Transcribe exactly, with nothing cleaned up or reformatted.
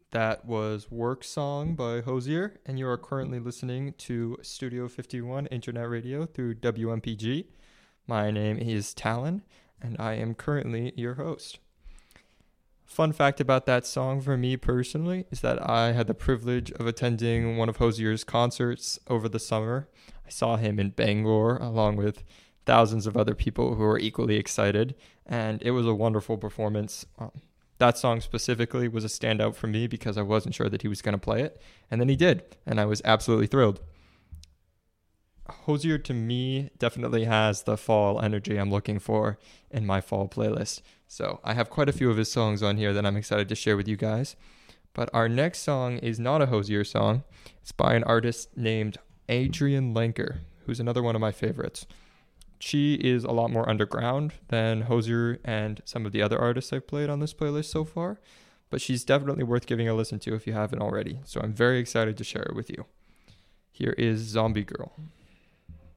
That was Work Song by Hosier, and you are currently listening to Studio fifty-one Internet Radio through W M P G. My name is Talon, and I am currently your host. Fun fact about that song for me personally is that I had the privilege of attending one of Hosier's concerts over the summer. I saw him in Bangor along with thousands of other people who were equally excited, and it was a wonderful performance. Um, That song specifically was a standout for me because I wasn't sure that he was going to play it. And then he did, and I was absolutely thrilled. Hosier, to me, definitely has the fall energy I'm looking for in my fall playlist. So I have quite a few of his songs on here that I'm excited to share with you guys. But our next song is not a Hosier song. It's by an artist named Adrienne Lenker, who's another one of my favorites. She is a lot more underground than Hosier and some of the other artists I've played on this playlist so far, but she's definitely worth giving a listen to if you haven't already, so I'm very excited to share it with you. Here is Zombie Girl.